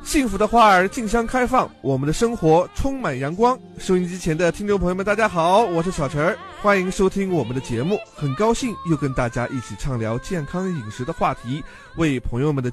幸福的花儿竞相开放，我们的生活充满阳光。收音机前的听众朋友们，大家好，我是小陈儿，欢迎收听我们的节目。很高兴又跟大家一起畅聊健康饮食的话题，为朋友们的